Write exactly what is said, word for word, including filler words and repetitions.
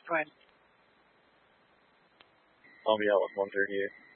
Go ahead. Um, yeah, I was wondering here.